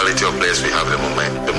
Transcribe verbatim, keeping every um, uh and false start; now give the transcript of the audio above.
quality of players we have at the moment. The